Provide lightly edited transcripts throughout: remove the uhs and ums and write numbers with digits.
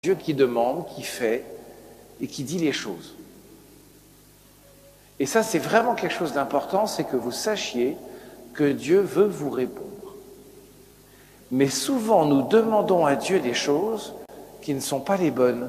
Dieu qui demande, qui fait et qui dit les choses. Et ça, c'est vraiment quelque chose d'important, c'est que vous sachiez que Dieu veut vous répondre. Mais souvent, nous demandons à Dieu des choses qui ne sont pas les bonnes.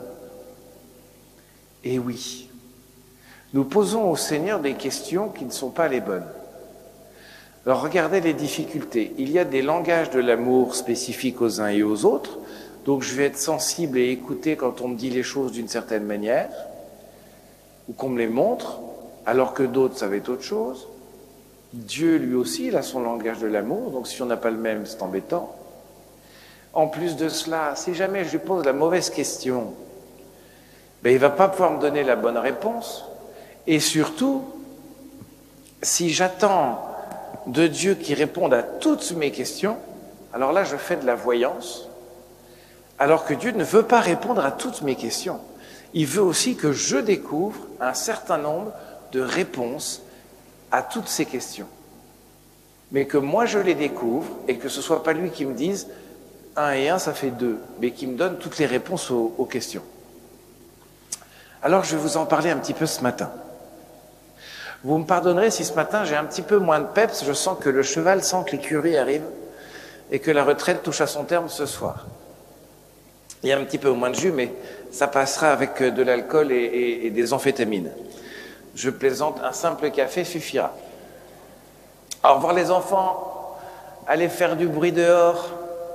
Et oui, nous posons au Seigneur des questions qui ne sont pas les bonnes. Alors regardez les difficultés. Il y a des langages de l'amour spécifiques aux uns et aux autres. Donc je vais être sensible et écouter quand on me dit les choses d'une certaine manière, ou qu'on me les montre, alors que d'autres savaient autre chose. Dieu, lui aussi, il a son langage de l'amour, donc si on n'a pas le même, c'est embêtant. En plus de cela, si jamais je lui pose la mauvaise question, il ne va pas pouvoir me donner la bonne réponse. Et surtout, si j'attends de Dieu qui réponde à toutes mes questions, alors là, je fais de la voyance, alors que Dieu ne veut pas répondre à toutes mes questions. Il veut aussi que je découvre un certain nombre de réponses à toutes ces questions. Mais que moi, je les découvre et que ce ne soit pas lui qui me dise 1 et 1, ça fait 2, mais qui me donne toutes les réponses aux questions. Alors, je vais vous en parler un petit peu ce matin. Vous me pardonnerez si ce matin, j'ai un petit peu moins de peps, je sens que le cheval sent que l'écurie arrive et que la retraite touche à son terme ce soir. Il y a un petit peu moins de jus, mais ça passera avec de l'alcool et des amphétamines. Je plaisante, un simple café suffira. Au revoir les enfants, allez faire du bruit dehors.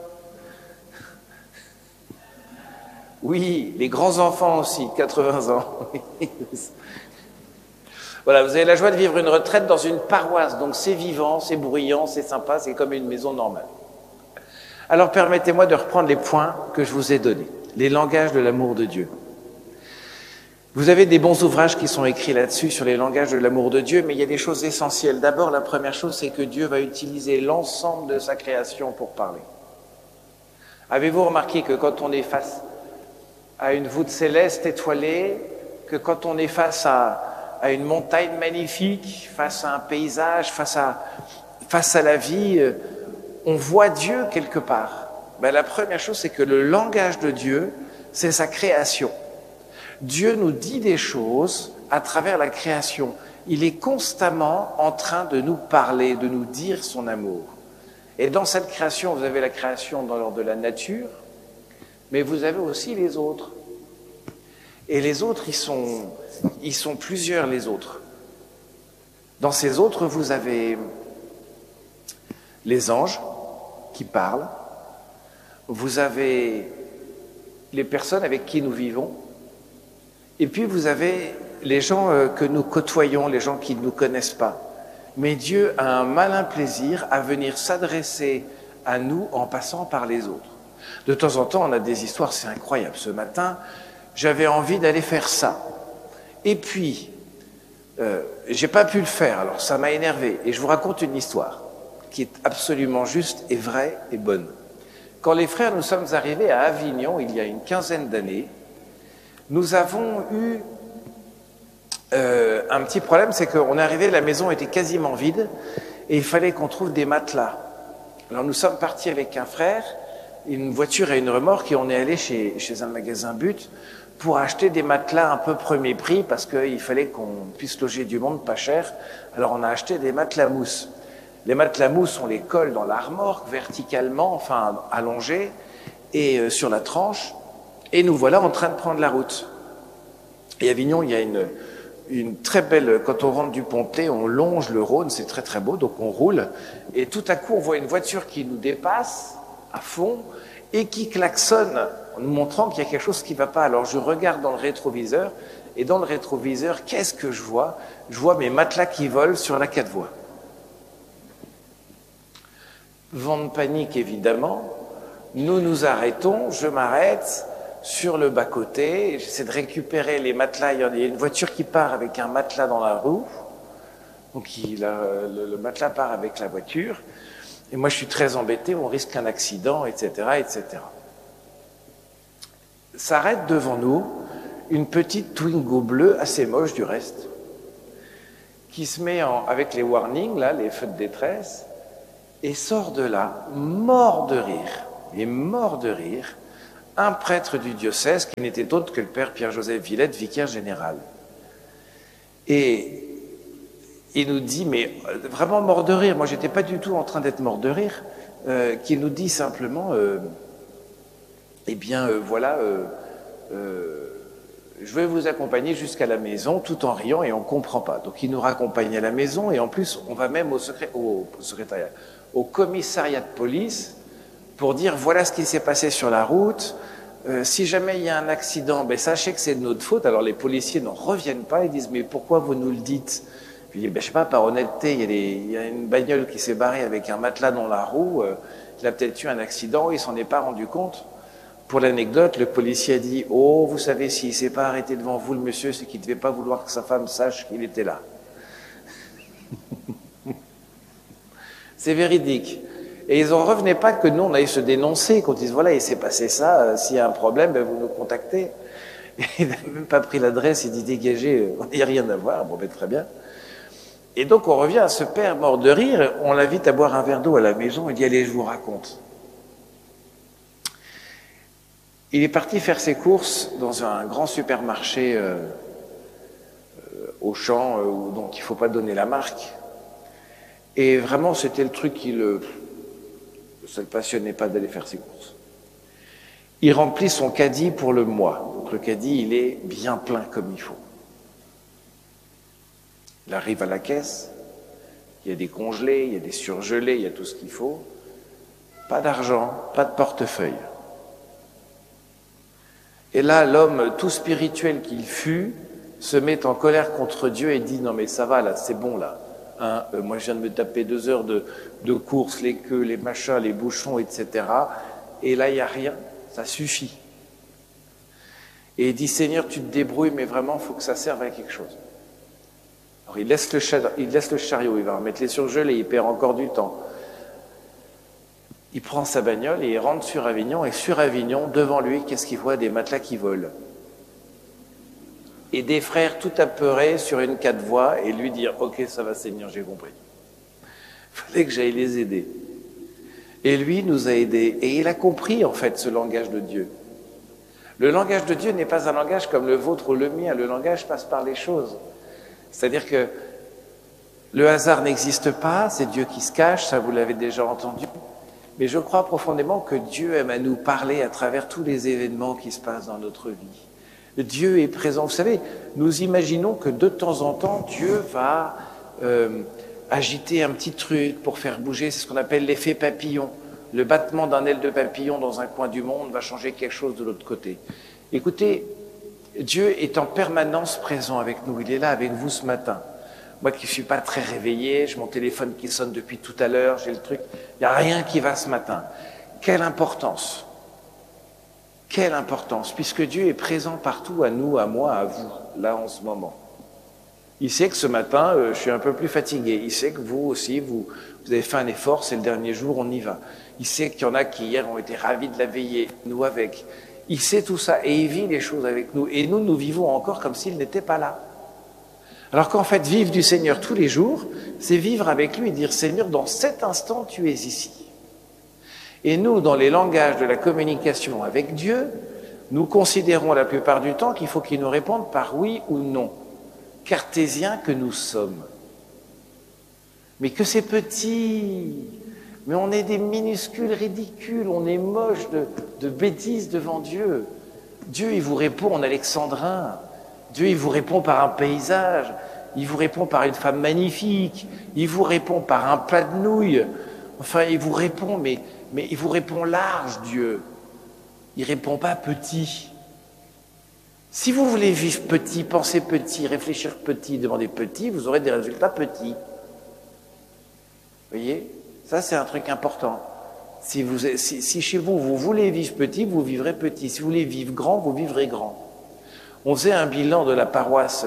Oui, les grands enfants aussi, 80 ans. Voilà, vous avez la joie de vivre une retraite dans une paroisse, donc c'est vivant, c'est bruyant, c'est sympa, c'est comme une maison normale. Alors permettez-moi de reprendre les points que je vous ai donnés, les langages de l'amour de Dieu. Vous avez des bons ouvrages qui sont écrits là-dessus sur les langages de l'amour de Dieu, mais il y a des choses essentielles. D'abord, la première chose, c'est que Dieu va utiliser l'ensemble de sa création pour parler. Avez-vous remarqué que quand on est face à une voûte céleste étoilée, que quand on est face à une montagne magnifique, face à un paysage, face à la vie, on voit Dieu quelque part. La première chose, c'est que le langage de Dieu, c'est sa création. Dieu nous dit des choses à travers la création. Il est constamment en train de nous parler, de nous dire son amour. Et dans cette création, vous avez la création dans l'ordre de la nature, mais vous avez aussi les autres. Et les autres, ils sont plusieurs, les autres. Dans ces autres, vous avez les anges qui parlent, vous avez les personnes avec qui nous vivons, et puis vous avez les gens que nous côtoyons, les gens qui ne nous connaissent pas. Mais Dieu a un malin plaisir à venir s'adresser à nous en passant par les autres. De temps en temps, on a des histoires, c'est incroyable. Ce matin, j'avais envie d'aller faire ça. Et puis, j'ai pas pu le faire, alors ça m'a énervé. Et je vous raconte une histoire qui est absolument juste et vraie et bonne. Quand les frères, nous sommes arrivés à Avignon, il y a une quinzaine d'années, nous avons eu un petit problème, c'est qu'on est arrivé, la maison était quasiment vide, et il fallait qu'on trouve des matelas. Alors nous sommes partis avec un frère, une voiture et une remorque, et on est allé chez un magasin But pour acheter des matelas un peu premier prix, parce qu'il fallait qu'on puisse loger du monde pas cher. Alors on a acheté des matelas mousse. Les matelas mousse, on les colle dans la remorque verticalement, enfin allongés, et sur la tranche, et nous voilà en train de prendre la route. Et à Avignon, il y a une très belle, quand on rentre du Pontet, on longe le Rhône, c'est très très beau, donc on roule, et tout à coup on voit une voiture qui nous dépasse à fond, et qui klaxonne, en nous montrant qu'il y a quelque chose qui ne va pas. Alors je regarde dans le rétroviseur, et dans le rétroviseur, qu'est-ce que je vois? Je vois mes matelas qui volent sur la 4 voies. Vent de panique, évidemment. Nous nous arrêtons, je m'arrête sur le bas-côté, j'essaie de récupérer les matelas. Il y a une voiture qui part avec un matelas dans la roue, donc le matelas part avec la voiture, et moi je suis très embêté, on risque un accident, etc., etc. S'arrête devant nous une petite Twingo bleue, assez moche du reste, qui se met avec les warnings, là, les feux de détresse, et sort de là, mort de rire, un prêtre du diocèse qui n'était autre que le père Pierre-Joseph Villette, vicaire général. Et il nous dit, mais vraiment mort de rire, moi j'étais pas du tout en train d'être mort de rire, qui nous dit simplement, je vais vous accompagner jusqu'à la maison tout en riant et on ne comprend pas. Donc il nous raccompagne à la maison et en plus on va même au commissariat de police pour dire voilà ce qui s'est passé sur la route. Si jamais il y a un accident, ben, sachez que c'est de notre faute. Alors les policiers n'en reviennent pas, ils disent mais pourquoi vous nous le dites? Puis je sais pas, par honnêteté, il y a une bagnole qui s'est barrée avec un matelas dans la roue, il a peut-être eu un accident, il s'en est pas rendu compte. Pour l'anecdote, le policier a dit « Oh, vous savez, s'il ne s'est pas arrêté devant vous, le monsieur, c'est qu'il ne devait pas vouloir que sa femme sache qu'il était là. » C'est véridique. Et ils n'en revenaient pas que nous, on aille se dénoncer, qu'on dise « Voilà, il s'est passé ça, s'il y a un problème, ben, vous nous contactez. » Il n'a même pas pris l'adresse, il dit « Dégagez, on n'y a rien à voir. » Bon, ben, très bien. Et donc, on revient à ce père mort de rire, on l'invite à boire un verre d'eau à la maison, il dit « Allez, je vous raconte. » Il est parti faire ses courses dans un grand supermarché Auchan, dont il ne faut pas donner la marque. Et vraiment, c'était le truc ça ne le passionnait pas d'aller faire ses courses. Il remplit son caddie pour le mois. Donc le caddie, il est bien plein comme il faut. Il arrive à la caisse, il y a des congelés, il y a des surgelés, il y a tout ce qu'il faut. Pas d'argent, pas de portefeuille. Et là, l'homme tout spirituel qu'il fut se met en colère contre Dieu et dit « Non mais ça va là, c'est bon là. Hein, moi je viens de me taper 2 heures de course, les queues, les machins, les bouchons, etc. Et là, il n'y a rien, ça suffit. » Et il dit « Seigneur, tu te débrouilles, mais vraiment, il faut que ça serve à quelque chose. » Alors il laisse le chariot, il va remettre les surgelés, il perd encore du temps. Il prend sa bagnole et il rentre sur Avignon. Et sur Avignon, devant lui, qu'est-ce qu'il voit? Des matelas qui volent. Et des frères tout apeurés sur une 4 voies et lui dire « Ok, ça va Seigneur, j'ai compris. Il fallait que j'aille les aider. » Et lui nous a aidés. Et il a compris en fait ce langage de Dieu. Le langage de Dieu n'est pas un langage comme le vôtre ou le mien. Le langage passe par les choses. C'est-à-dire que le hasard n'existe pas, c'est Dieu qui se cache, ça vous l'avez déjà entendu. Mais je crois profondément que Dieu aime à nous parler à travers tous les événements qui se passent dans notre vie. Dieu est présent. Vous savez, nous imaginons que de temps en temps, Dieu va agiter un petit truc pour faire bouger. C'est ce qu'on appelle l'effet papillon. Le battement d'un aile de papillon dans un coin du monde va changer quelque chose de l'autre côté. Écoutez, Dieu est en permanence présent avec nous. Il est là avec vous ce matin. Moi qui ne suis pas très réveillé, j'ai mon téléphone qui sonne depuis tout à l'heure, j'ai le truc, il n'y a rien qui va ce matin. Quelle importance! Quelle importance! Puisque Dieu est présent partout, à nous, à moi, à vous, là en ce moment. Il sait que ce matin, je suis un peu plus fatigué. Il sait que vous aussi, vous avez fait un effort, c'est le dernier jour, on y va. Il sait qu'il y en a qui hier ont été ravis de la veiller, nous avec. Il sait tout ça et il vit les choses avec nous. Et nous, nous vivons encore comme s'il n'était pas là. Alors qu'en fait, vivre du Seigneur tous les jours, c'est vivre avec lui et dire « Seigneur, dans cet instant, tu es ici ». Et nous, dans les langages de la communication avec Dieu, nous considérons la plupart du temps qu'il faut qu'il nous réponde par oui ou non, cartésiens que nous sommes. Mais que c'est petit, mais on est des minuscules ridicules, on est moche de bêtises devant Dieu. Dieu, il vous répond en alexandrin. Dieu, il vous répond par un paysage, il vous répond par une femme magnifique, il vous répond par un plat de nouilles. Enfin, il vous répond, mais il vous répond large, Dieu. Il ne répond pas petit. Si vous voulez vivre petit, penser petit, réfléchir petit, demander petit, vous aurez des résultats petits. Vous voyez? Ça, c'est un truc important. Si chez vous, vous voulez vivre petit, vous vivrez petit. Si vous voulez vivre grand, vous vivrez grand. On faisait un bilan de la paroisse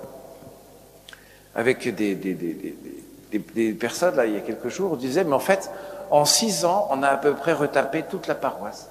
avec des personnes, là, il y a quelques jours. On disait, mais en fait, en 6 ans, on a à peu près retapé toute la paroisse.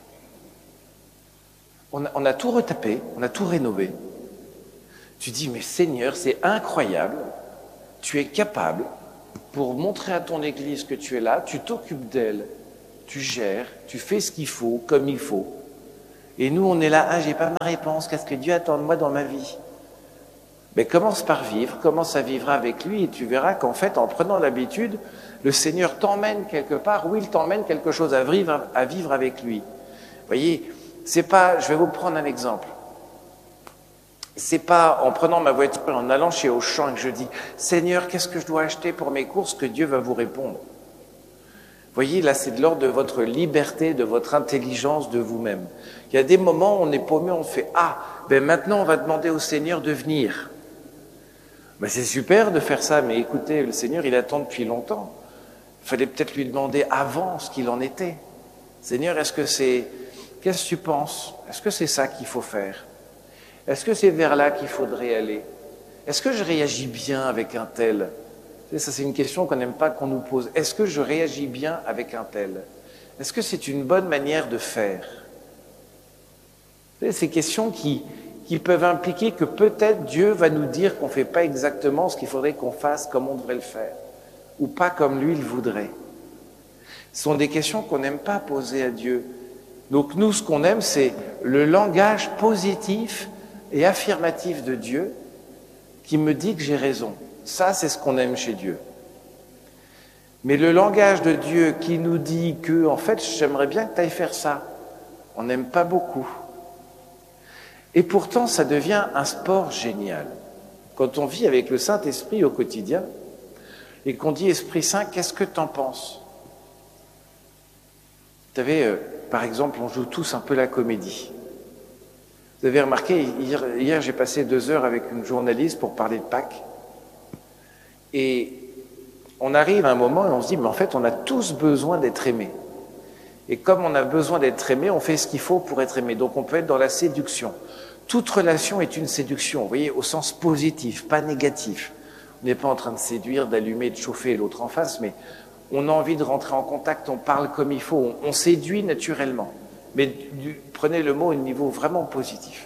On a tout retapé, on a tout rénové. Tu dis, mais Seigneur, c'est incroyable. Tu es capable, pour montrer à ton Église que tu es là, tu t'occupes d'elle, tu gères, tu fais ce qu'il faut, comme il faut. Et nous, on est là, ah, j'ai pas ma réponse, qu'est-ce que Dieu attend de moi dans ma vie? Mais commence par vivre, commence à vivre avec lui et tu verras qu'en fait, en prenant l'habitude, le Seigneur t'emmène quelque part où il t'emmène quelque chose à vivre avec lui. Vous voyez, c'est pas, je vais vous prendre un exemple. C'est pas en prenant ma voiture, en allant chez Auchan et que je dis, Seigneur, qu'est-ce que je dois acheter pour mes courses, que Dieu va vous répondre. Vous voyez, là, c'est de l'ordre de votre liberté, de votre intelligence, de vous-même. Il y a des moments où on est paumé, on fait, ah, ben maintenant on va demander au Seigneur de venir. Ben c'est super de faire ça, mais écoutez, le Seigneur, il attend depuis longtemps. Il fallait peut-être lui demander avant ce qu'il en était. Seigneur, qu'est-ce que tu penses? Est-ce que c'est ça qu'il faut faire? Est-ce que c'est vers là qu'il faudrait aller? Est-ce que je réagis bien avec un tel? Ça, c'est une question qu'on n'aime pas qu'on nous pose. Est-ce que je réagis bien avec un tel? Est-ce que c'est une bonne manière de faire? Ces questions qui peuvent impliquer que peut-être Dieu va nous dire qu'on ne fait pas exactement ce qu'il faudrait qu'on fasse comme on devrait le faire, ou pas comme lui il voudrait. Ce sont des questions qu'on n'aime pas poser à Dieu. Donc nous, ce qu'on aime, c'est le langage positif et affirmatif de Dieu qui me dit que j'ai raison. Ça, c'est ce qu'on aime chez Dieu. Mais le langage de Dieu qui nous dit que, en fait, j'aimerais bien que tu ailles faire ça, on n'aime pas beaucoup. Et pourtant, ça devient un sport génial. Quand on vit avec le Saint-Esprit au quotidien, et qu'on dit Esprit Saint, qu'est-ce que tu en penses? Vous savez, par exemple, on joue tous un peu la comédie. Vous avez remarqué, hier j'ai passé 2 heures avec une journaliste pour parler de Pâques. Et on arrive à un moment et on se dit, mais en fait, on a tous besoin d'être aimés. Et comme on a besoin d'être aimé, on fait ce qu'il faut pour être aimé. Donc on peut être dans la séduction. Toute relation est une séduction, vous voyez, au sens positif, pas négatif. On n'est pas en train de séduire, d'allumer, de chauffer l'autre en face, mais on a envie de rentrer en contact, on parle comme il faut, on séduit naturellement. Mais prenez le mot au niveau vraiment positif.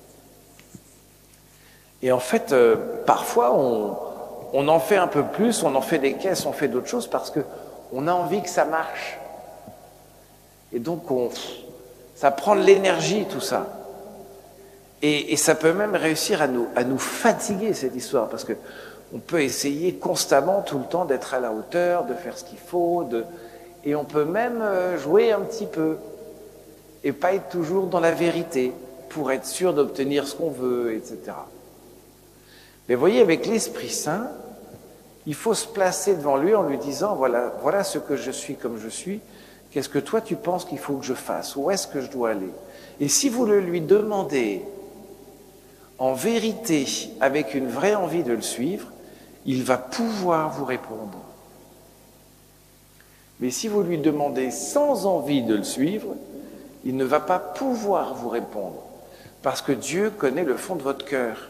Et en fait, parfois, on en fait un peu plus, on en fait des caisses, on fait d'autres choses parce qu'on a envie que ça marche. Et donc, ça prend de l'énergie, tout ça. Et ça peut même réussir à nous fatiguer, cette histoire, parce que on peut essayer constamment, tout le temps, d'être à la hauteur, de faire ce qu'il faut, et on peut même jouer un petit peu, et pas être toujours dans la vérité, pour être sûr d'obtenir ce qu'on veut, etc. Mais vous voyez, avec l'Esprit Saint, il faut se placer devant lui en lui disant, voilà ce que je suis comme je suis, qu'est-ce que toi tu penses qu'il faut que je fasse? Où est-ce que je dois aller? Et si vous le lui demandez en vérité, avec une vraie envie de le suivre, il va pouvoir vous répondre. Mais si vous lui demandez sans envie de le suivre, il ne va pas pouvoir vous répondre. Parce que Dieu connaît le fond de votre cœur.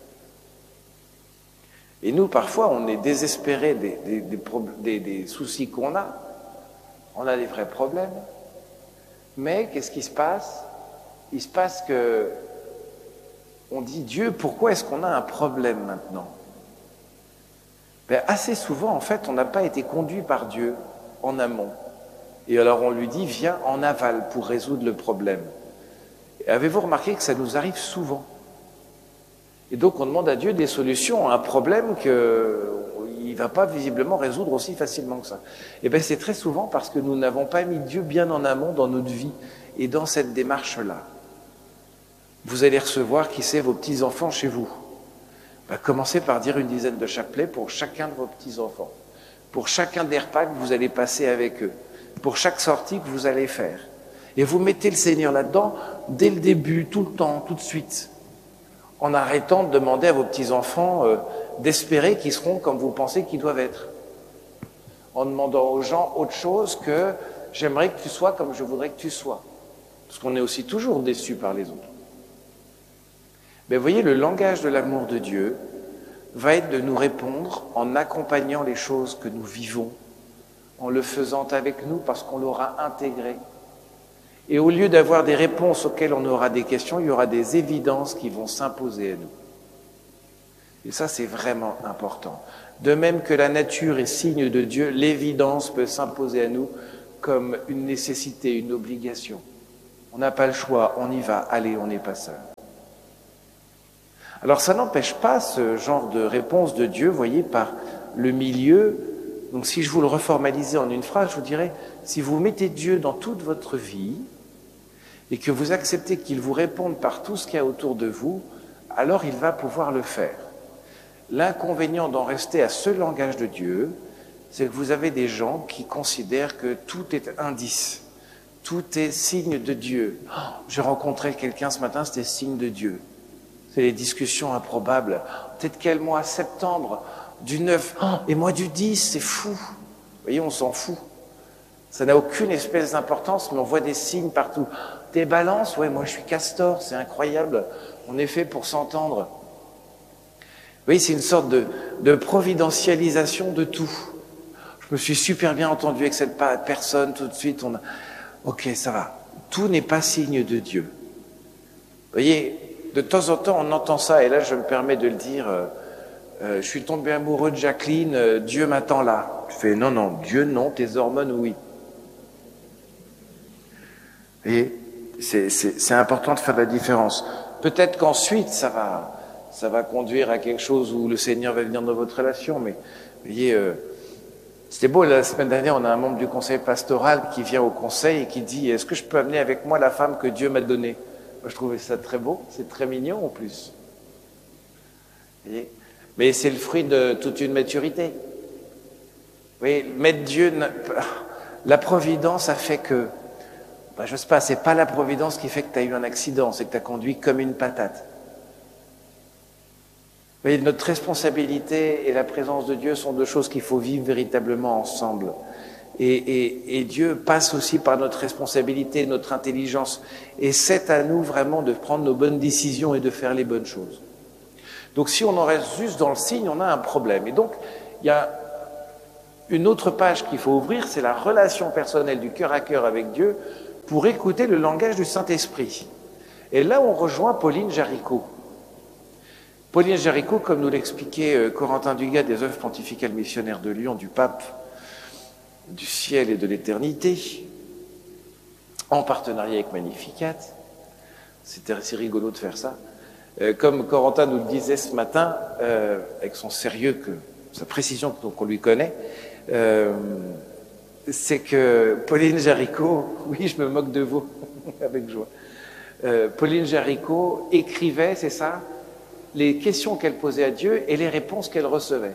Et nous, parfois, on est désespérés des soucis qu'on a. On a des vrais problèmes. Mais qu'est-ce qui se passe? Il se passe que on dit, Dieu, pourquoi est-ce qu'on a un problème maintenant? Ben, assez souvent, en fait, on n'a pas été conduit par Dieu en amont. Et alors on lui dit, viens en aval pour résoudre le problème. Et avez-vous remarqué que ça nous arrive souvent? Et donc on demande à Dieu des solutions à un problème qu'il ne va pas visiblement résoudre aussi facilement que ça. Et bien c'est très souvent parce que nous n'avons pas mis Dieu bien en amont dans notre vie et dans cette démarche-là. Vous allez recevoir, qui sait, vos petits-enfants chez vous. Ben, commencez par dire une dizaine de chapelets pour chacun de vos petits-enfants. Pour chacun des repas que vous allez passer avec eux. Pour chaque sortie que vous allez faire. Et vous mettez le Seigneur là-dedans dès le début, tout le temps, tout de suite. En arrêtant de demander à vos petits-enfants d'espérer qu'ils seront comme vous pensez qu'ils doivent être. En demandant aux gens autre chose que j'aimerais que tu sois comme je voudrais que tu sois. Parce qu'on est aussi toujours déçus par les autres. Mais vous voyez, le langage de l'amour de Dieu va être de nous répondre en accompagnant les choses que nous vivons, en le faisant avec nous parce qu'on l'aura intégré. Et au lieu d'avoir des réponses auxquelles on aura des questions, il y aura des évidences qui vont s'imposer à nous. Et ça, c'est vraiment important. De même que la nature est signe de Dieu, l'évidence peut s'imposer à nous comme une nécessité, une obligation. On n'a pas le choix, on y va, allez, on n'est pas seul. Alors ça n'empêche pas ce genre de réponse de Dieu, vous voyez, par le milieu. Donc si je vous le reformalisais en une phrase, je vous dirais, si vous mettez Dieu dans toute votre vie et que vous acceptez qu'il vous réponde par tout ce qu'il y a autour de vous, alors il va pouvoir le faire. L'inconvénient d'en rester à ce langage de Dieu, c'est que vous avez des gens qui considèrent que tout est indice, tout est signe de Dieu. Oh, j'ai rencontré quelqu'un ce matin, c'était signe de Dieu. C'est les discussions improbables. Peut-être quel mois? Septembre, du 9, oh, et moi du 10, c'est fou. Vous voyez, on s'en fout. Ça n'a aucune espèce d'importance, mais on voit des signes partout. Des balances, ouais, moi je suis castor, c'est incroyable. On est fait pour s'entendre. Vous voyez, c'est une sorte de providentialisation de tout. Je me suis super bien entendu avec cette personne, tout de suite, on a... Ok, ça va. Tout n'est pas signe de Dieu. Vous voyez, de temps en temps, on entend ça, et là, je me permets de le dire, je suis tombé amoureux de Jacqueline, Dieu m'attend là. Je fais, non, Dieu non, tes hormones, oui. Vous voyez, c'est important de faire la différence. Peut-être qu'ensuite, ça va conduire à quelque chose où le Seigneur va venir dans votre relation, mais vous voyez, c'était beau, la semaine dernière, on a un membre du conseil pastoral qui vient au conseil et qui dit, est-ce que je peux amener avec moi la femme que Dieu m'a donnée? Moi, je trouvais ça très beau, c'est très mignon en plus. Vous voyez, mais c'est le fruit de toute une maturité. Vous voyez, mettre Dieu, la providence a fait que, je sais pas, c'est pas la providence qui fait que tu as eu un accident, c'est que tu as conduit comme une patate. Vous voyez, notre responsabilité et la présence de Dieu sont deux choses qu'il faut vivre véritablement ensemble. Et Dieu passe aussi par notre responsabilité, notre intelligence. Et c'est à nous vraiment de prendre nos bonnes décisions et de faire les bonnes choses. Donc si on en reste juste dans le signe, on a un problème. Et donc, il y a une autre page qu'il faut ouvrir, c'est la relation personnelle du cœur à cœur avec Dieu pour écouter le langage du Saint-Esprit. Et là, on rejoint Pauline Jaricot. Pauline Jaricot, comme nous l'expliquait Corentin Dugas des œuvres pontificales missionnaires de Lyon, du pape, du ciel et de l'éternité, en partenariat avec Magnificat. C'était assez rigolo de faire ça. Comme Corentin nous le disait ce matin, avec son sérieux, sa précision qu'on lui connaît, c'est que Pauline Jaricot, oui, je me moque de vous, avec joie, Pauline Jaricot écrivait, c'est ça, les questions qu'elle posait à Dieu et les réponses qu'elle recevait.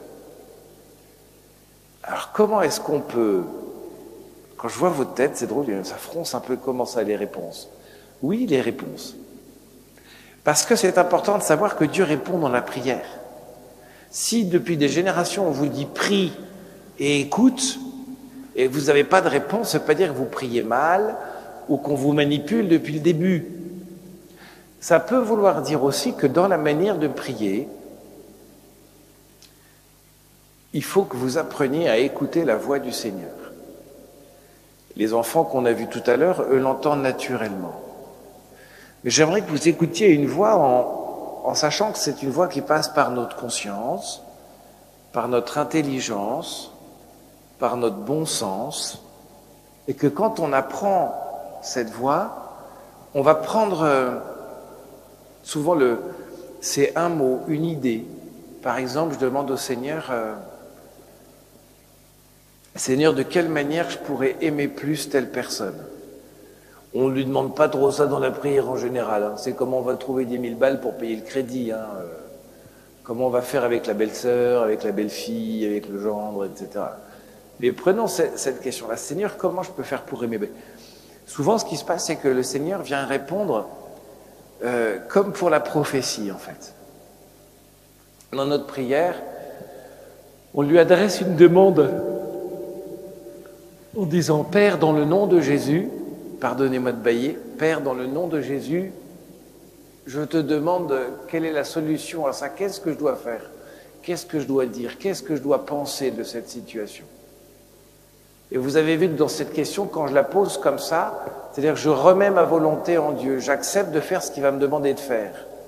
Alors comment est-ce qu'on peut... Quand je vois votre tête, c'est drôle, ça fronce un peu comment ça, les réponses. Oui, les réponses. Parce que c'est important de savoir que Dieu répond dans la prière. Si depuis des générations on vous dit prie et écoute, et vous n'avez pas de réponse, ça ne veut pas dire que vous priez mal ou qu'on vous manipule depuis le début. Ça peut vouloir dire aussi que dans la manière de prier, il faut que vous appreniez à écouter la voix du Seigneur. Les enfants qu'on a vus tout à l'heure, eux l'entendent naturellement. Mais j'aimerais que vous écoutiez une voix en sachant que c'est une voix qui passe par notre conscience, par notre intelligence, par notre bon sens, et que quand on apprend cette voix, on va prendre souvent c'est un mot, une idée. Par exemple, je demande au Seigneur, Seigneur, de quelle manière je pourrais aimer plus telle personne? On ne lui demande pas trop ça dans la prière en général. Hein. C'est comment on va trouver 10 000 balles pour payer le crédit. Hein. Comment on va faire avec la belle-sœur, avec la belle-fille, avec le gendre, etc. Mais prenons cette question-là. Seigneur, comment je peux faire pour aimer? Souvent, ce qui se passe, c'est que le Seigneur vient répondre comme pour la prophétie, en fait. Dans notre prière, on lui adresse une demande en disant « Père, dans le nom de Jésus », pardonnez-moi de bâiller, « Père, dans le nom de Jésus, je te demande quelle est la solution à ça, qu'est-ce que je dois faire, qu'est-ce que je dois dire, qu'est-ce que je dois penser de cette situation ?» Et vous avez vu que dans cette question, quand je la pose comme ça, c'est-à-dire que je remets ma volonté en Dieu, j'accepte de faire ce qu'il va me demander de faire.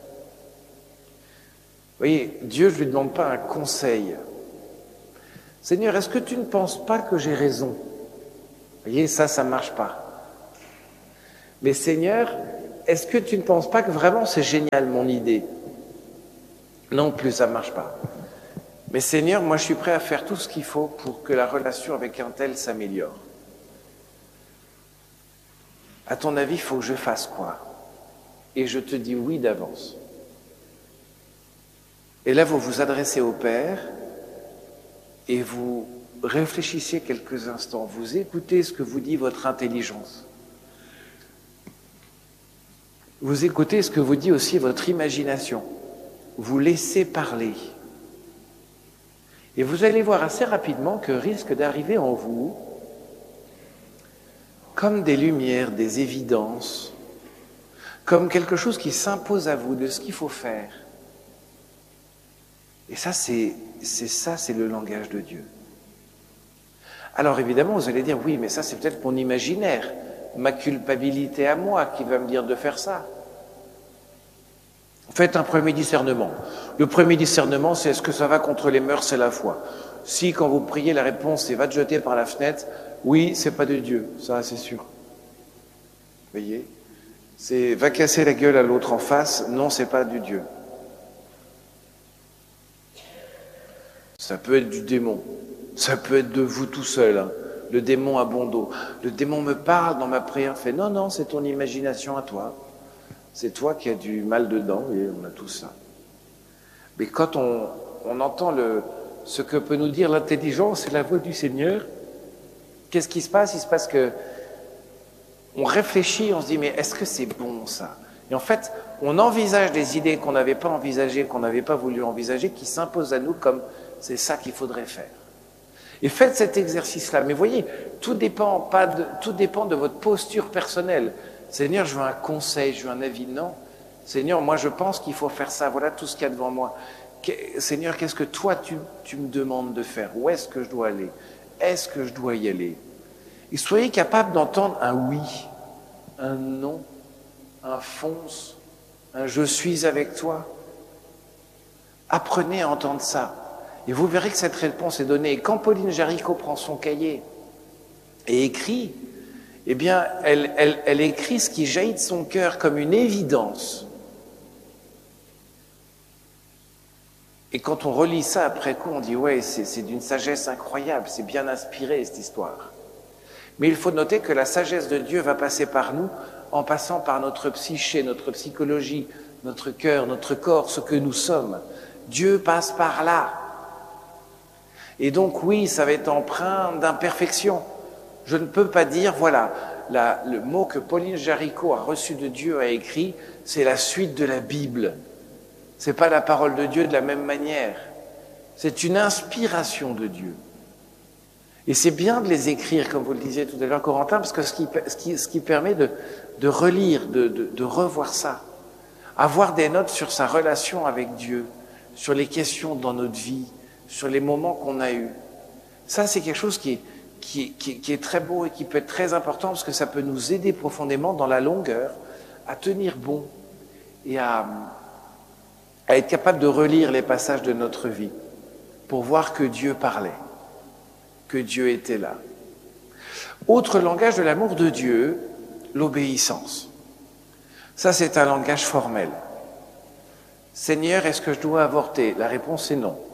Vous voyez, Dieu, je ne lui demande pas un conseil. Seigneur, est-ce que tu ne penses pas que j'ai raison? Vous voyez, ça ne marche pas. Mais Seigneur, est-ce que tu ne penses pas que vraiment c'est génial mon idée? Non plus, ça ne marche pas. Mais Seigneur, moi je suis prêt à faire tout ce qu'il faut pour que la relation avec un tel s'améliore. À ton avis, il faut que je fasse quoi? Et je te dis oui d'avance. Et là, vous vous adressez au Père et vous réfléchissez quelques instants. Vous écoutez ce que vous dit votre intelligence. Vous écoutez ce que vous dit aussi votre imagination. Vous laissez parler. Et vous allez voir assez rapidement que risque d'arriver en vous, comme des lumières, des évidences, comme quelque chose qui s'impose à vous de ce qu'il faut faire. Et ça, c'est le langage de Dieu. Alors évidemment, vous allez dire, oui, mais ça, c'est peut-être mon imaginaire, ma culpabilité à moi qui va me dire de faire ça. Faites un premier discernement. Le premier discernement, c'est est-ce que ça va contre les mœurs et la foi? Si, quand vous priez, la réponse est va te jeter par la fenêtre, oui, c'est pas de Dieu, ça, c'est sûr. Vous voyez? C'est va casser la gueule à l'autre en face, non, c'est pas du Dieu. Ça peut être du démon, ça peut être de vous tout seul, hein. Le démon a bon dos. Le démon me parle dans ma prière, fait non, non, c'est ton imagination à toi. C'est toi qui as du mal dedans, et on a tout ça. Mais quand on entend ce que peut nous dire l'intelligence et la voix du Seigneur, qu'est-ce qui se passe? Il se passe que on réfléchit, on se dit mais est-ce que c'est bon ça? Et en fait, on envisage des idées qu'on n'avait pas envisagées, qu'on n'avait pas voulu envisager, qui s'imposent à nous comme c'est ça qu'il faudrait faire. Et faites cet exercice-là. Mais voyez, tout dépend de votre posture personnelle. Seigneur, je veux un conseil, je veux un avis. Non. Seigneur, moi je pense qu'il faut faire ça. Voilà tout ce qu'il y a devant moi. Seigneur, qu'est-ce que toi tu me demandes de faire? Où est-ce que je dois aller? Est-ce que je dois y aller? Et soyez capable d'entendre un oui, un non, un fonce, un je suis avec toi. Apprenez à entendre ça. Et vous verrez que cette réponse est donnée. Et quand Pauline Jaricot prend son cahier et écrit, eh bien, elle écrit ce qui jaillit de son cœur comme une évidence. Et quand on relit ça après coup, on dit ouais, c'est d'une sagesse incroyable, c'est bien inspiré cette histoire. Mais il faut noter que la sagesse de Dieu va passer par nous en passant par notre psyché, notre psychologie, notre cœur, notre corps, ce que nous sommes. Dieu passe par là. Et donc oui, ça va être empreint d'imperfection. Je ne peux pas dire, voilà, le mot que Pauline Jaricot a reçu de Dieu, a écrit, c'est la suite de la Bible. C'est pas la parole de Dieu de la même manière. C'est une inspiration de Dieu. Et c'est bien de les écrire, comme vous le disiez tout à l'heure, Corentin, parce que ce qui permet de relire, de revoir ça. Avoir des notes sur sa relation avec Dieu, sur les questions dans notre vie, sur les moments qu'on a eus. Ça, c'est quelque chose qui est très beau et qui peut être très important parce que ça peut nous aider profondément dans la longueur à tenir bon et à être capable de relire les passages de notre vie pour voir que Dieu parlait, que Dieu était là. Autre langage de l'amour de Dieu, l'obéissance. Ça, c'est un langage formel. Seigneur, est-ce que je dois avorter? La réponse est non.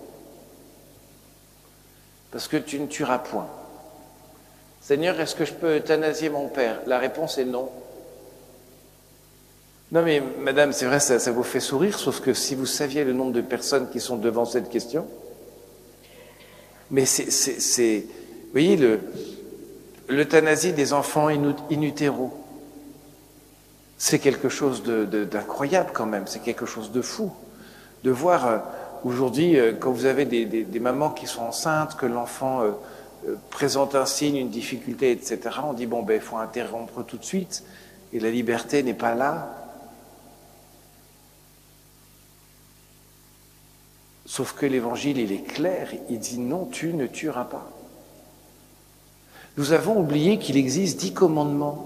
Parce que tu ne tueras point. Seigneur, est-ce que je peux euthanasier mon père? La réponse est non. Non mais madame, c'est vrai, ça vous fait sourire, sauf que si vous saviez le nombre de personnes qui sont devant cette question, mais vous voyez, l'euthanasie des enfants in utero, c'est quelque chose d'incroyable quand même, c'est quelque chose de fou. De voir aujourd'hui, quand vous avez des mamans qui sont enceintes, que l'enfant présente un signe, une difficulté, etc., on dit, bon, ben, il faut interrompre tout de suite, et la liberté n'est pas là. Sauf que l'évangile, il est clair, il dit non, tu ne tueras pas. Nous avons oublié qu'il existe 10 commandements.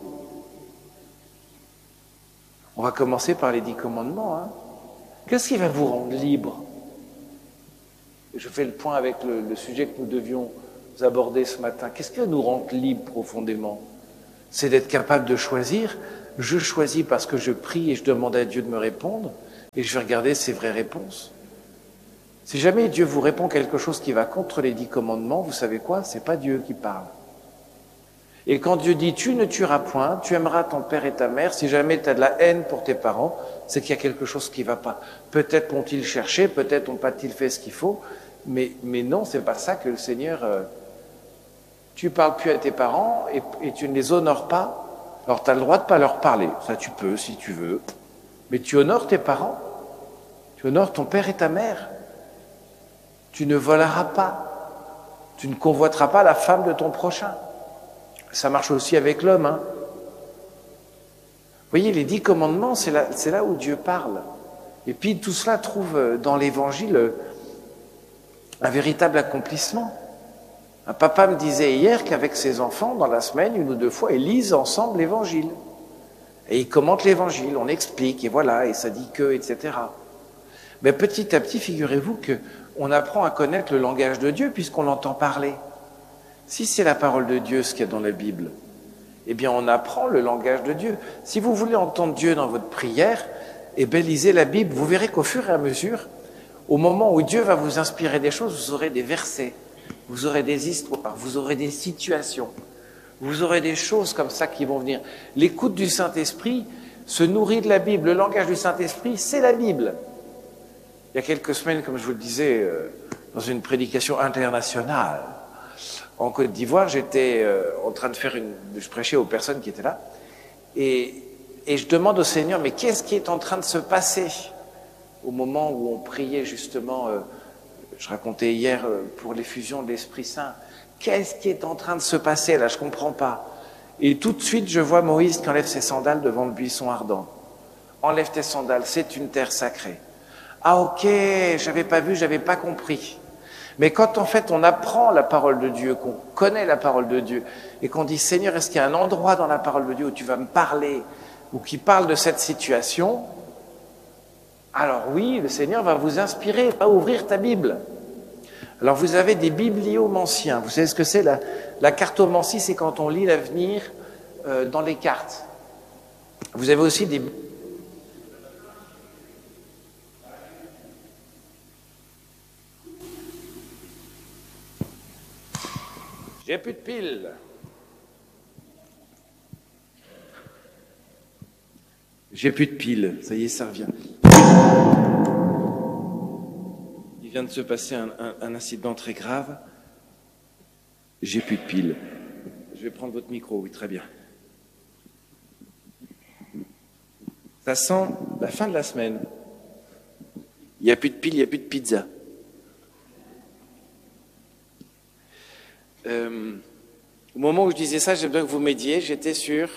On va commencer par les 10 commandements. Hein. Qu'est-ce qui va vous rendre libre? Je fais le point avec le sujet que nous devions aborder ce matin. Qu'est-ce qui va nous rendre libre profondément? C'est d'être capable de choisir Je choisis parce que je prie et je demande à Dieu de me répondre et je vais regarder ses vraies réponses. Si jamais Dieu vous répond quelque chose qui va contre les 10 commandements, vous savez quoi? C'est pas Dieu qui parle. Et quand Dieu dit « tu ne tueras point, tu aimeras ton père et ta mère », si jamais tu as de la haine pour tes parents, c'est qu'il y a quelque chose qui ne va pas. Peut-être ont-ils cherché, peut-être n'ont pas-ils fait ce qu'il faut, mais non, c'est pas ça que le Seigneur... tu parles plus à tes parents et tu ne les honores pas, alors tu as le droit de ne pas leur parler. Ça tu peux si tu veux, mais tu honores tes parents, tu honores ton père et ta mère. Tu ne voleras pas, tu ne convoiteras pas la femme de ton prochain. Ça marche aussi avec l'homme. Hein. Vous voyez, les 10 commandements, c'est là où Dieu parle. Et puis tout cela trouve dans l'Évangile un véritable accomplissement. Un papa me disait hier qu'avec ses enfants, dans la semaine, 1 ou 2 fois, ils lisent ensemble l'Évangile. Et ils commentent l'Évangile, on explique, et voilà, et ça dit que, etc. Mais petit à petit, figurez-vous qu'on apprend à connaître le langage de Dieu puisqu'on l'entend parler. Si c'est la parole de Dieu, ce qu'il y a dans la Bible, eh bien on apprend le langage de Dieu. Si vous voulez entendre Dieu dans votre prière, eh bien lisez la Bible. Vous verrez qu'au fur et à mesure, au moment où Dieu va vous inspirer des choses, vous aurez des versets, vous aurez des histoires, vous aurez des situations, vous aurez des choses comme ça qui vont venir. L'écoute du Saint-Esprit se nourrit de la Bible. Le langage du Saint-Esprit, c'est la Bible. Il y a quelques semaines, comme je vous le disais, dans une prédication internationale, en Côte d'Ivoire, j'étais en train de je prêchais aux personnes qui étaient là, et je demande au Seigneur, mais qu'est-ce qui est en train de se passer au moment où on priait justement, je racontais hier pour l'effusion de l'Esprit Saint, qu'est-ce qui est en train de se passer là, je comprends pas. Et tout de suite, je vois Moïse qui enlève ses sandales devant le buisson ardent. Enlève tes sandales, c'est une terre sacrée. Ah ok, j'avais pas vu, j'avais pas compris. Mais quand en fait on apprend la parole de Dieu, qu'on connaît la parole de Dieu, et qu'on dit Seigneur, est-ce qu'il y a un endroit dans la parole de Dieu où tu vas me parler, ou qui parle de cette situation, alors oui, le Seigneur va vous inspirer, va ouvrir ta Bible. Alors vous avez des bibliomanciens, vous savez ce que c'est la cartomancie, c'est quand on lit l'avenir dans les cartes. Vous avez aussi des... J'ai plus de piles. J'ai plus de piles. Ça y est, ça revient. Il vient de se passer un incident très grave. J'ai plus de piles. Je vais prendre votre micro, oui, très bien. Ça sent la fin de la semaine. Il n'y a plus de piles, il n'y a plus de pizza. Au moment où je disais ça, j'ai besoin que vous m'aidiez, j'étais sur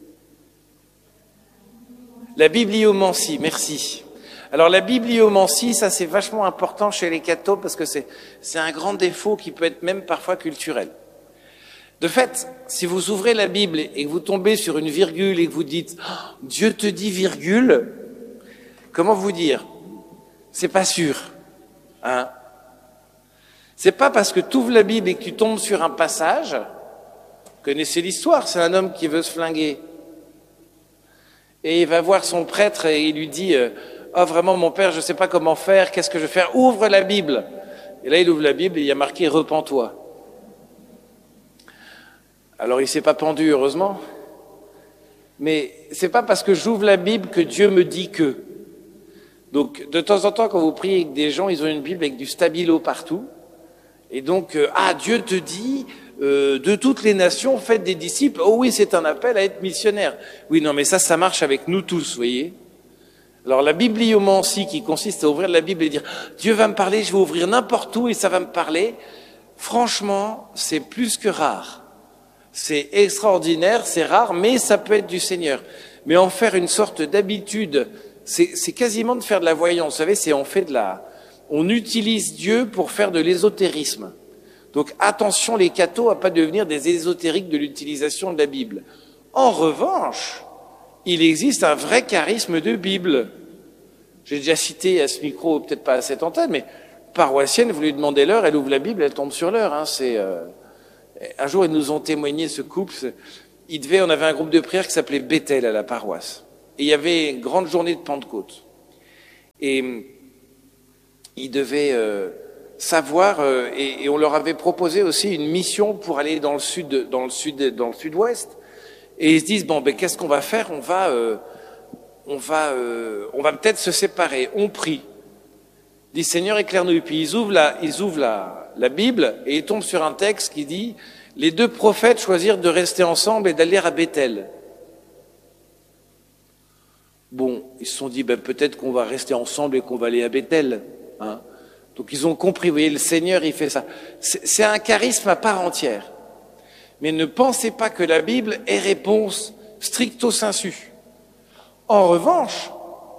la bibliomancie, merci. Alors la bibliomancie, ça c'est vachement important chez les cathos parce que c'est un grand défaut qui peut être même parfois culturel. De fait, si vous ouvrez la Bible et que vous tombez sur une virgule et que vous dites oh, « Dieu te dit virgule », comment vous dire? C'est pas sûr, hein? C'est pas parce que tu ouvres la Bible et que tu tombes sur un passage, vous connaissez l'histoire, c'est un homme qui veut se flinguer. Et il va voir son prêtre et il lui dit « Oh vraiment mon père, je ne sais pas comment faire, qu'est-ce que je vais faire? Ouvre la Bible !» Et là il ouvre la Bible et il y a marqué « Repens-toi ». Alors il ne s'est pas pendu heureusement, mais c'est pas parce que j'ouvre la Bible que Dieu me dit que. Donc de temps en temps quand vous priez avec des gens, ils ont une Bible avec du stabilo partout. Et donc, Dieu te dit, de toutes les nations, faites des disciples. Oh oui, c'est un appel à être missionnaire. Oui, non, mais ça marche avec nous tous, vous voyez. Alors, la bibliomancie qui consiste à ouvrir la Bible et dire, Dieu va me parler, je vais ouvrir n'importe où et ça va me parler. Franchement, c'est plus que rare. C'est extraordinaire, c'est rare, mais ça peut être du Seigneur. Mais en faire une sorte d'habitude, c'est quasiment de faire de la voyance. Vous savez, on utilise Dieu pour faire de l'ésotérisme. Donc attention les cathos à pas devenir des ésotériques de l'utilisation de la Bible. En revanche, il existe un vrai charisme de Bible. J'ai déjà cité à ce micro, peut-être pas à cette antenne, mais paroissienne, vous lui demandez l'heure, elle ouvre la Bible, elle tombe sur l'heure. Hein, un jour, ils nous ont témoigné, ce couple, on avait un groupe de prière qui s'appelait Bethel à la paroisse. Et il y avait une grande journée de Pentecôte. Et ils devaient savoir, et on leur avait proposé aussi une mission pour aller dans le sud-ouest. Et ils se disent, bon, ben, qu'est-ce qu'on va faire? On va peut-être se séparer. On prie. Ils disent, Seigneur, éclaire-nous. Et puis ils ouvrent la Bible et ils tombent sur un texte qui dit, les deux prophètes choisirent de rester ensemble et d'aller à Bethel. Bon, ils se sont dit, ben, peut-être qu'on va rester ensemble et qu'on va aller à Bethel. Hein. Donc ils ont compris, vous voyez, le Seigneur, il fait ça. C'est un charisme à part entière. Mais ne pensez pas que la Bible ait réponse stricto sensu. En revanche,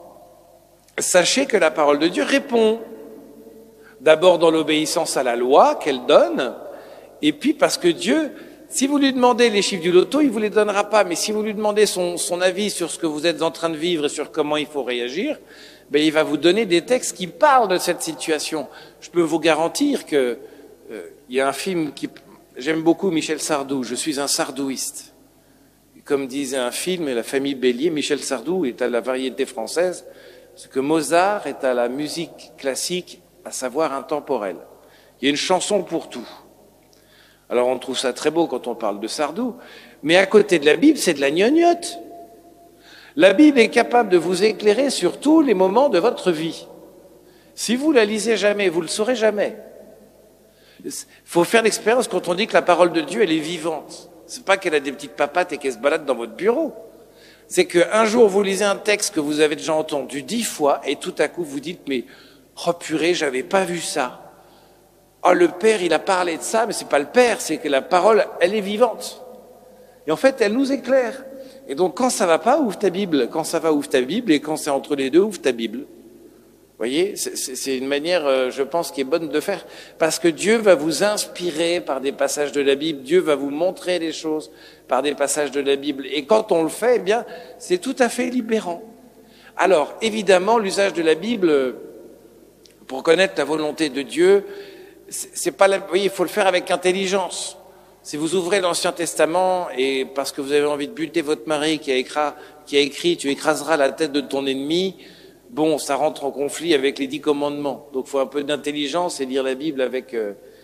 sachez que la parole de Dieu répond. D'abord dans l'obéissance à la loi qu'elle donne, et puis parce que Dieu, si vous lui demandez les chiffres du loto, il ne vous les donnera pas, mais si vous lui demandez son avis sur ce que vous êtes en train de vivre et sur comment il faut réagir, ben il va vous donner des textes qui parlent de cette situation. Je peux vous garantir que il y a un film qui... J'aime beaucoup Michel Sardou, je suis un sardouiste. Comme disait un film, La famille Bélier, Michel Sardou est à la variété française, ce que Mozart est à la musique classique, à savoir intemporelle. Il y a une chanson pour tout. Alors on trouve ça très beau quand on parle de Sardou, mais à côté de la Bible, c'est de la gnognotte. La Bible est capable de vous éclairer sur tous les moments de votre vie. Si vous la lisez jamais, vous le saurez jamais. Il faut faire l'expérience quand on dit que la parole de Dieu, elle est vivante. C'est pas qu'elle a des petites papates et qu'elle se balade dans votre bureau. C'est qu'un jour, vous lisez un texte que vous avez déjà entendu 10 fois et tout à coup, vous dites, mais, oh purée, j'avais pas vu ça. Oh, le Père, il a parlé de ça, mais c'est pas le Père, c'est que la parole, elle est vivante. Et en fait, elle nous éclaire. Et donc, quand ça va pas, ouvre ta Bible. Quand ça va, ouvre ta Bible. Et quand c'est entre les deux, ouvre ta Bible. Vous voyez, c'est une manière, je pense, qui est bonne de faire. Parce que Dieu va vous inspirer par des passages de la Bible. Dieu va vous montrer les choses par des passages de la Bible. Et quand on le fait, eh bien, c'est tout à fait libérant. Alors, évidemment, l'usage de la Bible, pour connaître la volonté de Dieu, c'est pas vous voyez, il faut le faire avec intelligence. Si vous ouvrez l'Ancien Testament et parce que vous avez envie de buter votre mari qui a écrit tu écraseras la tête de ton ennemi, bon, ça rentre en conflit avec les 10 commandements. Donc, il faut un peu d'intelligence et lire la Bible avec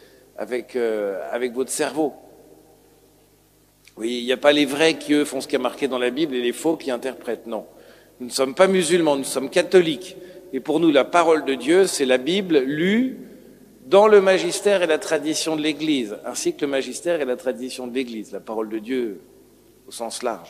votre cerveau. Oui, il n'y a pas les vrais qui, eux, font ce qui est marqué dans la Bible et les faux qui interprètent. Non. Nous ne sommes pas musulmans, nous sommes catholiques. Et pour nous, la parole de Dieu, c'est la Bible lue dans le magistère et la tradition de l'Église, ainsi que le magistère et la tradition de l'Église, la parole de Dieu au sens large.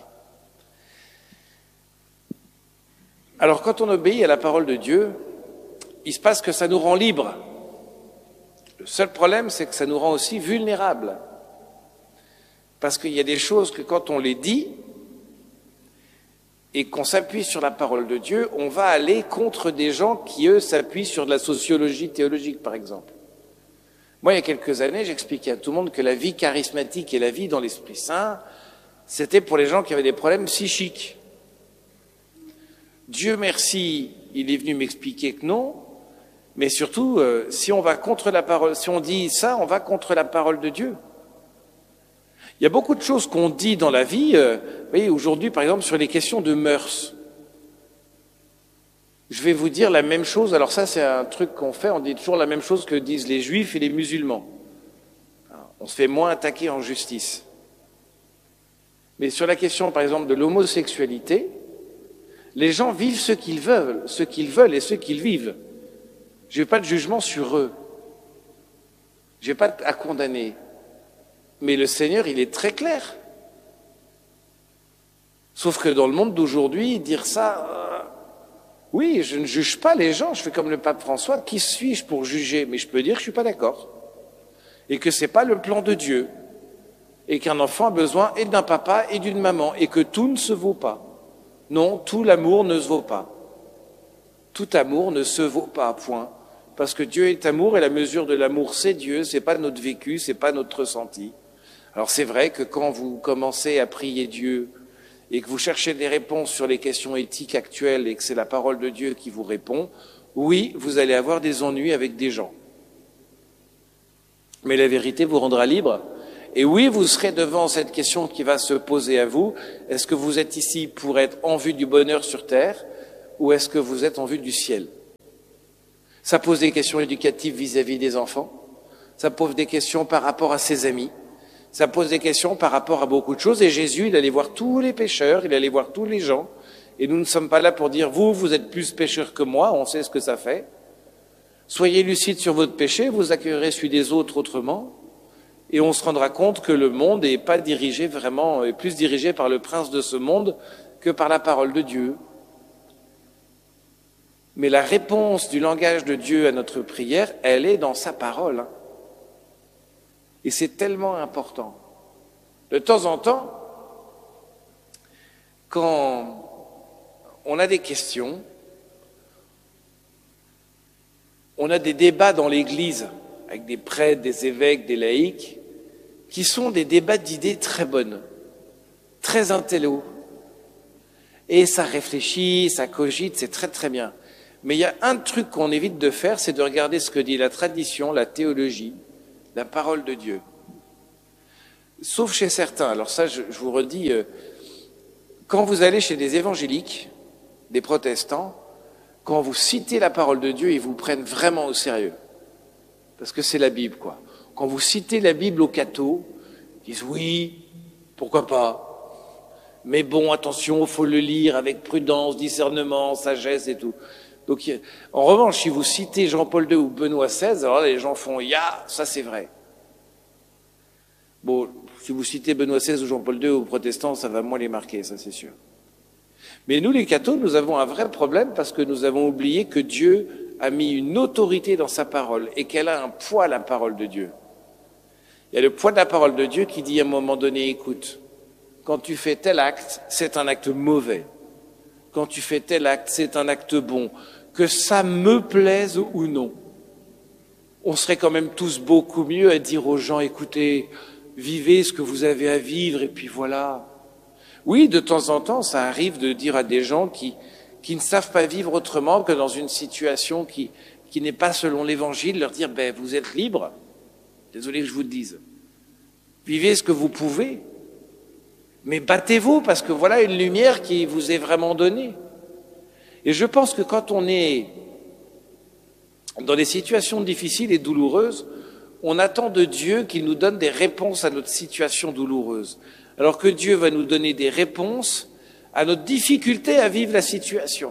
Alors, quand on obéit à la parole de Dieu, il se passe que ça nous rend libres. Le seul problème, c'est que ça nous rend aussi vulnérables. Parce qu'il y a des choses que quand on les dit et qu'on s'appuie sur la parole de Dieu, on va aller contre des gens qui, eux, s'appuient sur de la sociologie théologique, par exemple. Moi, il y a quelques années, j'expliquais à tout le monde que la vie charismatique et la vie dans l'Esprit Saint, c'était pour les gens qui avaient des problèmes psychiques. Dieu merci, il est venu m'expliquer que non, mais surtout, si on va contre la parole, si on dit ça, on va contre la parole de Dieu. Il y a beaucoup de choses qu'on dit dans la vie, vous voyez, aujourd'hui, par exemple, sur les questions de mœurs. Je vais vous dire la même chose, alors ça c'est un truc qu'on fait, on dit toujours la même chose que disent les juifs et les musulmans. On se fait moins attaquer en justice. Mais sur la question, par exemple, de l'homosexualité, les gens vivent ce qu'ils veulent et ce qu'ils vivent. Je n'ai pas de jugement sur eux. Je n'ai pas à condamner. Mais le Seigneur, il est très clair. Sauf que dans le monde d'aujourd'hui, dire ça, oui, je ne juge pas les gens, je fais comme le pape François, qui suis-je pour juger? Mais je peux dire que je ne suis pas d'accord. Et que ce n'est pas le plan de Dieu. Et qu'un enfant a besoin et d'un papa et d'une maman. Et que tout ne se vaut pas. Non, tout l'amour ne se vaut pas. Tout amour ne se vaut pas, point. Parce que Dieu est amour et la mesure de l'amour, c'est Dieu, c'est pas notre vécu, c'est pas notre ressenti. Alors c'est vrai que quand vous commencez à prier Dieu et que vous cherchez des réponses sur les questions éthiques actuelles et que c'est la parole de Dieu qui vous répond, oui, vous allez avoir des ennuis avec des gens. Mais la vérité vous rendra libre Et oui, vous serez devant cette question qui va se poser à vous. Est-ce que vous êtes ici pour être en vue du bonheur sur terre ou est-ce que vous êtes en vue du ciel? Ça pose des questions éducatives vis-à-vis des enfants. Ça pose des questions par rapport à ses amis. Ça pose des questions par rapport à beaucoup de choses. Et Jésus, il allait voir tous les pécheurs, il allait voir tous les gens. Et nous ne sommes pas là pour dire, vous êtes plus pécheurs que moi, on sait ce que ça fait. Soyez lucides sur votre péché, vous accueillerez celui des autres autrement. Et on se rendra compte que le monde n'est pas dirigé vraiment, est plus dirigé par le prince de ce monde que par la parole de Dieu. Mais la réponse du langage de Dieu à notre prière, elle est dans sa parole. Et c'est tellement important. De temps en temps, quand on a des questions, on a des débats dans l'Église avec des prêtres, des évêques, des laïcs, qui sont des débats d'idées très bonnes, très intello. Et ça réfléchit, ça cogite, c'est très très bien. Mais il y a un truc qu'on évite de faire, c'est de regarder ce que dit la tradition, la théologie, la parole de Dieu. Sauf chez certains. Alors ça, je vous redis, quand vous allez chez des évangéliques, des protestants, quand vous citez la parole de Dieu, ils vous prennent vraiment au sérieux. Parce que c'est la Bible, quoi. Quand vous citez la Bible aux cathos, ils disent oui, pourquoi pas. Mais bon, attention, il faut le lire avec prudence, discernement, sagesse et tout. Donc, en revanche, si vous citez Jean-Paul II ou Benoît XVI, alors là, les gens font « Ya, ça c'est vrai ». Bon, si vous citez Benoît XVI ou Jean-Paul II aux protestants, ça va moins les marquer, ça c'est sûr. Mais nous, les cathos, nous avons un vrai problème parce que nous avons oublié que Dieu a mis une autorité dans sa parole et qu'elle a un poids, la parole de Dieu. Il y a le poids de la parole de Dieu qui dit à un moment donné, écoute, quand tu fais tel acte, c'est un acte mauvais. Quand tu fais tel acte, c'est un acte bon. Que ça me plaise ou non. On serait quand même tous beaucoup mieux à dire aux gens, écoutez, vivez ce que vous avez à vivre et puis voilà. Oui, de temps en temps, ça arrive de dire à des gens qui ne savent pas vivre autrement que dans une situation qui n'est pas selon l'Évangile, leur dire, ben, vous êtes libres. Désolé que je vous le dise. Vivez ce que vous pouvez. Mais battez-vous parce que voilà une lumière qui vous est vraiment donnée. Et je pense que quand on est dans des situations difficiles et douloureuses, on attend de Dieu qu'il nous donne des réponses à notre situation douloureuse. Alors que Dieu va nous donner des réponses à notre difficulté à vivre la situation.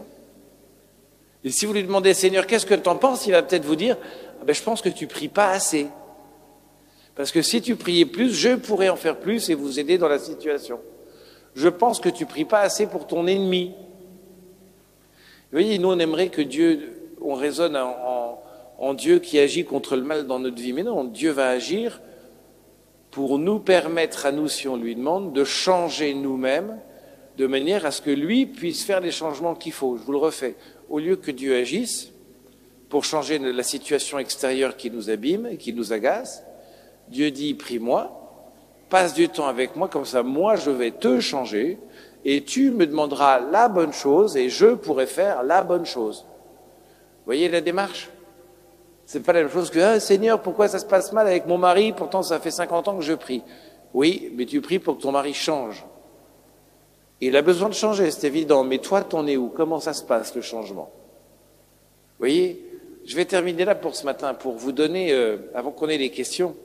Et si vous lui demandez, Seigneur, qu'est-ce que tu en penses? Il va peut-être vous dire, ah ben, je pense que tu pries pas assez. Parce que si tu priais plus, je pourrais en faire plus et vous aider dans la situation. Je pense que tu pries pas assez pour ton ennemi. Vous voyez, nous on aimerait que Dieu, on raisonne en Dieu qui agit contre le mal dans notre vie. Mais non, Dieu va agir pour nous permettre à nous, si on lui demande, de changer nous-mêmes de manière à ce que lui puisse faire les changements qu'il faut. Je vous le refais. Au lieu que Dieu agisse pour changer la situation extérieure qui nous abîme et qui nous agace, Dieu dit, prie-moi, passe du temps avec moi, comme ça, moi, je vais te changer et tu me demanderas la bonne chose et je pourrai faire la bonne chose. Vous voyez la démarche? C'est pas la même chose que, ah, Seigneur, pourquoi ça se passe mal avec mon mari? Pourtant, ça fait 50 ans que je prie. Oui, mais tu pries pour que ton mari change. Il a besoin de changer, c'est évident. Mais toi, t'en es où? Comment ça se passe, le changement? Vous voyez? Je vais terminer là pour ce matin, pour vous donner, avant qu'on ait les questions,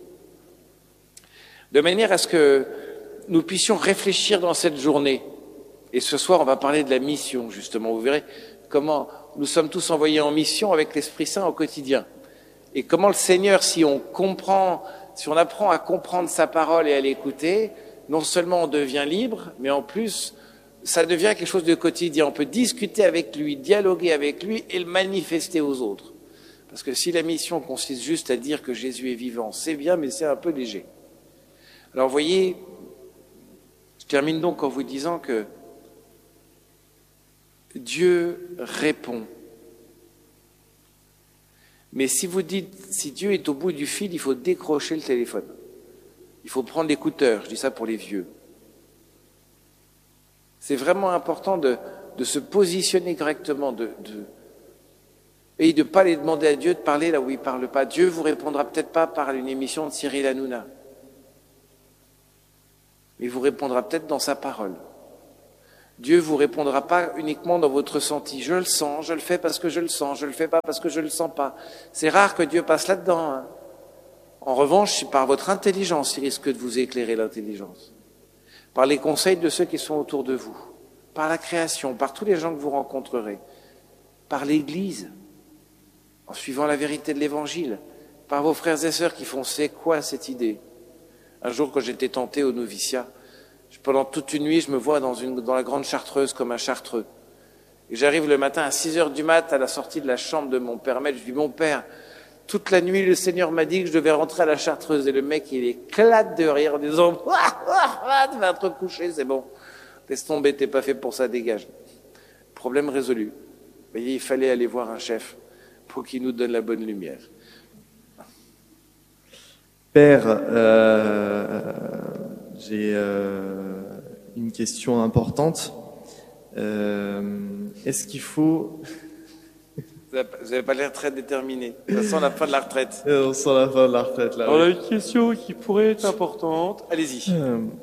de manière à ce que nous puissions réfléchir dans cette journée. Et ce soir, on va parler de la mission, justement. Vous verrez comment nous sommes tous envoyés en mission avec l'Esprit Saint au quotidien. Et comment le Seigneur, si on apprend à comprendre sa parole et à l'écouter, non seulement on devient libre, mais en plus, ça devient quelque chose de quotidien. On peut discuter avec lui, dialoguer avec lui et le manifester aux autres. Parce que si la mission consiste juste à dire que Jésus est vivant, c'est bien, mais c'est un peu léger. Alors, vous voyez, je termine donc en vous disant que Dieu répond. Mais si vous dites, si Dieu est au bout du fil, il faut décrocher le téléphone. Il faut prendre l'écouteur, je dis ça pour les vieux. C'est vraiment important de se positionner correctement, et de ne pas aller demander à Dieu de parler là où il ne parle pas. Dieu vous répondra peut-être pas par une émission de Cyril Hanouna. mais il vous répondra peut-être dans sa parole. Dieu vous répondra pas uniquement dans votre ressenti. Je le sens, je le fais parce que je le sens, je le fais pas parce que je le sens pas. C'est rare que Dieu passe là-dedans, hein. En revanche, c'est par votre intelligence, il risque de vous éclairer l'intelligence. Par les conseils de ceux qui sont autour de vous. Par la création, par tous les gens que vous rencontrerez. Par l'Église, en suivant la vérité de l'Évangile. Par vos frères et sœurs qui font « c'est quoi cette idée ?» Un jour, quand j'étais tenté au noviciat, pendant toute une nuit, je me vois dans la grande chartreuse comme un chartreux. Et j'arrive le matin à 6 heures du mat à la sortie de la chambre de mon père maître. Je dis, mon père, toute la nuit, le Seigneur m'a dit que je devais rentrer à la chartreuse. Et le mec, il éclate de rire en disant, tu vas te coucher, c'est bon. Laisse tomber, t'es pas fait pour ça, dégage. Problème résolu. Vous voyez, il fallait aller voir un chef pour qu'il nous donne la bonne lumière. Père, j'ai une question importante. Est-ce qu'il faut... Vous n'avez pas l'air très déterminé. Ça sent la fin de la retraite. On sent la fin de la retraite, là. On a une question qui pourrait être importante. Allez-y.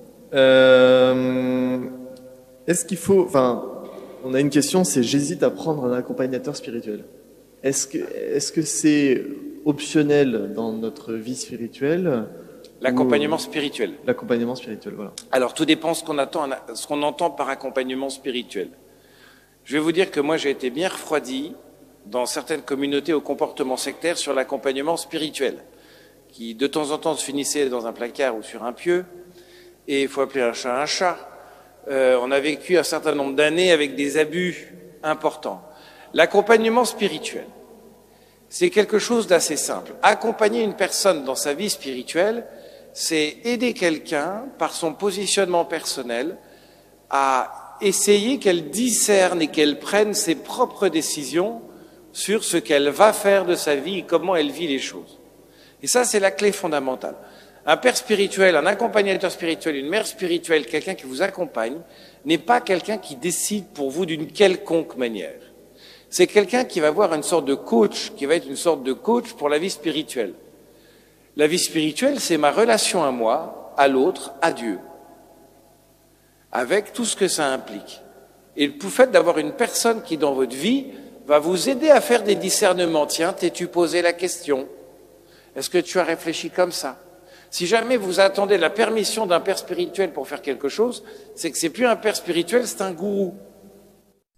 Est-ce qu'il faut... Enfin, on a une question, c'est j'hésite à prendre un accompagnateur spirituel. Est-ce que c'est optionnel dans notre vie spirituelle? L'accompagnement spirituel. L'accompagnement spirituel, voilà. Alors, tout dépend ce qu'on entend par accompagnement spirituel. Je vais vous dire que moi, j'ai été bien refroidi dans certaines communautés au comportement sectaire sur l'accompagnement spirituel, qui de temps en temps se finissait dans un placard ou sur un pieu, et il faut appeler un chat un chat. On a vécu un certain nombre d'années avec des abus importants. L'accompagnement spirituel, c'est quelque chose d'assez simple. Accompagner une personne dans sa vie spirituelle, c'est aider quelqu'un, par son positionnement personnel, à essayer qu'elle discerne et qu'elle prenne ses propres décisions sur ce qu'elle va faire de sa vie et comment elle vit les choses. Et ça, c'est la clé fondamentale. Un père spirituel, un accompagnateur spirituel, une mère spirituelle, quelqu'un qui vous accompagne, n'est pas quelqu'un qui décide pour vous d'une quelconque manière. C'est quelqu'un qui va avoir une sorte de coach, qui va être une sorte de coach pour la vie spirituelle. La vie spirituelle, c'est ma relation à moi, à l'autre, à Dieu, avec tout ce que ça implique. Et le fait d'avoir une personne qui, dans votre vie, va vous aider à faire des discernements. Tiens, t'es-tu posé la question? Est-ce que tu as réfléchi comme ça? Si jamais vous attendez la permission d'un père spirituel pour faire quelque chose, c'est que c'est plus un père spirituel, c'est un gourou.